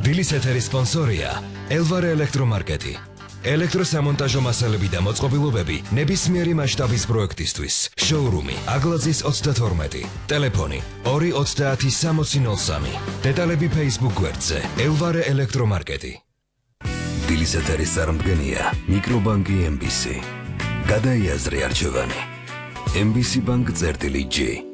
დილის ეთერის სპონსორია ელვარე ელექტრომარკეტი. ელექტროსამონტაჟო მასალები და მოწყობილობები ნებისმიერი მასშტაბის პროექტისთვის. შოურუმი აგლაძის 32. ტელეფონი 2306003. დეტალები Facebook გვერდზე ელვარე ელექტრომარკეტი. დილის ეთერის წარმომადგენია მიკრობანკი MBC. გადაიაზრე არჩევანი. MBC Bank წერტილი-G.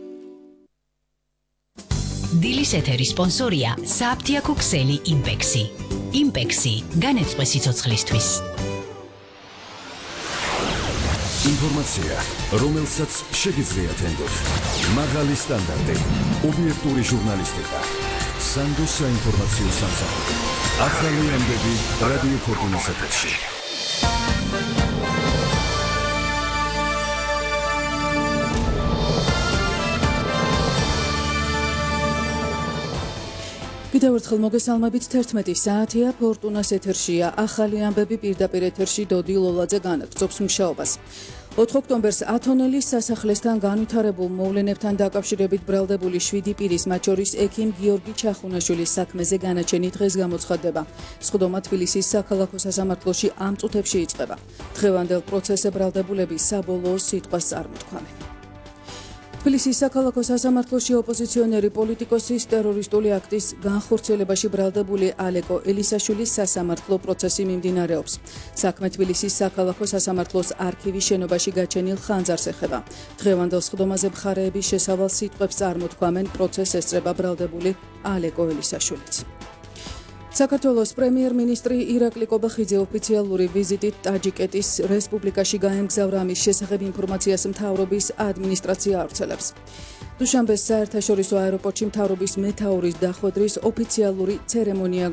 დილის ეთერის სპონსორია საფთიაქო ქსელი იმპექსი. იმპექსი განეწყვე სიცოცხლისთვის. ინფორმაცია, რომელსაც შეგიძლიათ ენდოთ. მაღალი სტანდარტი, ობიექტური ჟურნალისტიკა. სანდოს საინფორმაციო სამსახური. ახალი ამბები რადიო ფორტუნის ეთერში. კიდევ ერთხელ მოგესალმებით 11 საათია ფორტუნას ეთერშია ახალი ამბები პირდაპირ ეთერში დოდი ლოლაძე განაგრძობს მუშაობას 4 ოქტომბერს ათონელის სასახლესთან განვითარებულ მოვლენებთან დაკავშირებით ბრალდებული 7 პირის მათ შორის ექიმ გიორგი ჩახუნაშვილის საქმეზე განაჩენი დღეს გამოცხადდება სხდომა თბილისის საქალაქო სასამართლოში ამ წუთებში იწყება დღევანდელ პროცესზე ბრალდებულები საბოლოო სიტყვას წარმოთქვამენ თბილისის საქალაქო სასამართლოში ოპოზიციონერი პოლიტიკოსის ტერორისტული აქტის განხორციელებაში ბრალდებული ალეკო ელისაშვილის სასამართლო პროცესი მიმდინარეობს. საქმე თბილისის საქალაქო სასამართლოს არქივის შენობაში გაჩენილ ხანძარს ეხება. დღევანდელ სხდომაზე მხარეების შესავალ სიტყვებს წარმოთქვამენ პროცესს ესწრება ბრალდებული ალეკო ელისაშვილიც. საქართველოს პრემიერ-მინისტრი ირაკლი კობახიძე ოფიციალური ვიზიტით ტაჯიკეთის რესპუბლიკაში გაემგზავრა ამის შესახებ ინფორმაციას მთავრობის ადმინისტრაცია ავრცელებს. დუშანბეს საერთაშორისო აეროპორტში მთავრობის მეთაურის დახვედრის ოფიციალური ცერემონია